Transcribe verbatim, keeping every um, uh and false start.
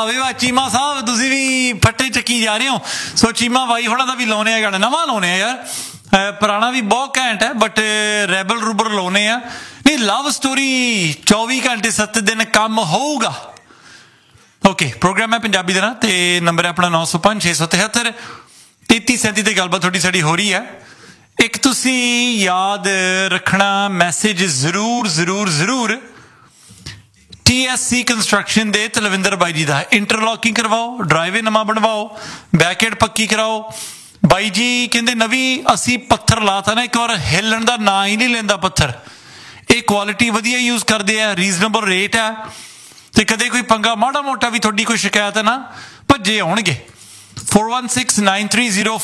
ਵੇ ਵਾਹ ਚੀਮਾ ਸਾਹਿਬ, ਤੁਸੀਂ ਵੀ ਫੱਟੇ ਚੱਕੀ ਜਾ ਰਹੇ ਹੋ। ਸੋ ਚੀਮਾ ਬਾਈ ਹੋਣਾ ਦਾ ਵੀ ਲਾਉਣੇ ਆ ਗਾਣਾ, ਨਵਾਂ ਲਾਉਣੇ ਆ ਯਾਰ, ਪੁਰਾਣਾ ਵੀ ਬਹੁਤ ਘੈਂਟ ਹੈ ਬਟ ਰੈਬਲ ਰੂਬਰ ਲਾਉਣੇ ਆ। ਨਹੀਂ ਲਵ ਸਟੋਰੀ ਚੌਵੀ ਘੰਟੇ ਸੱਤ ਦਿਨ ਕੰਮ ਹੋਊਗਾ। ਓਕੇ, ਪ੍ਰੋਗਰਾਮ ਹੈ ਪੰਜਾਬੀ ਦੇ ਨਾਲ ਅਤੇ ਨੰਬਰ ਹੈ ਆਪਣਾ ਨੌ ਸੌ ਪੰਜ ਛੇ ਸੌ ਤਿਹੱਤਰ ਤੇਤੀ ਸੈਂਤੀ 'ਤੇ ਗੱਲਬਾਤ ਤੁਹਾਡੀ ਸਾਡੀ ਹੋ ਰਹੀ ਹੈ। ਇੱਕ ਤੁਸੀਂ ਯਾਦ ਰੱਖਣਾ ਮੈਸੇਜ ਜ਼ਰੂਰ ਜ਼ਰੂਰ ਜ਼ਰੂਰ ਟੀ ਐਸ ਸੀ ਕੰਸਟਰਕਸ਼ਨ ਦੇ ਤਲਵਿੰਦਰ ਬਾਈ ਜੀ ਦਾ। ਇੰਟਰਲੋਕਿੰਗ ਕਰਵਾਓ, ਡਰਾਈਵੇ ਨਵਾਂ ਬਣਵਾਓ, ਬੈਕਐਡ ਪੱਕੀ ਕਰਾਓ। ਬਾਈ ਜੀ ਕਹਿੰਦੇ ਨਵੀਂ ਅਸੀਂ ਪੱਥਰ ਲਾਤਾ ਨਾ ਇੱਕ ਵਾਰ, ਹਿੱਲਣ ਦਾ ਨਾਂ ਹੀ ਨਹੀਂ ਲੈਂਦਾ ਪੱਥਰ। ਇਹ ਕੁਆਲਿਟੀ ਵਧੀਆ ਯੂਜ਼ ਕਰਦੇ ਆ, ਰੀਜ਼ਨੇਬਲ ਰੇਟ ਆ, ਅਤੇ ਕਦੇ ਕੋਈ ਪੰਗਾ ਮਾੜਾ ਮੋਟਾ ਵੀ ਤੁਹਾਡੀ ਕੋਈ ਸ਼ਿਕਾਇਤ ਹੈ ਨਾ ਭੱਜੇ ਆਉਣਗੇ। Four one six nine three zero